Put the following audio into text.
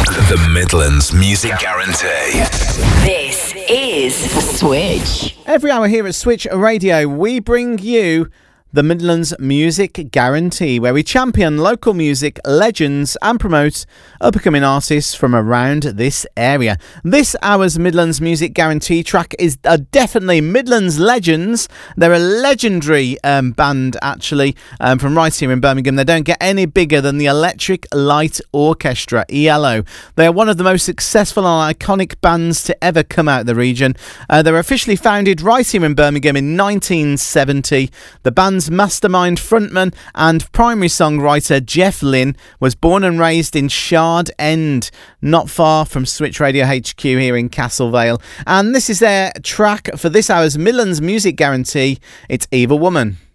The Midlands Music Guarantee. This is Switch. Every hour here at Switch Radio, we bring you the Midlands Music Guarantee, where we champion local music legends and promote up-and-coming artists from around this area. This hour's Midlands Music Guarantee track is definitely Midlands Legends. They're a legendary band, actually, from right here in Birmingham. They don't get any bigger than the Electric Light Orchestra, ELO. They are one of the most successful and iconic bands to ever come out of the region. They were officially founded right here in Birmingham in 1970. The band's mastermind frontman and primary songwriter Jeff Lynne was born and raised in Shard End, not far from Switch Radio HQ here in Castle Vale. And this is their track for this hour's Midlands Music Guarantee. It's Evil Woman.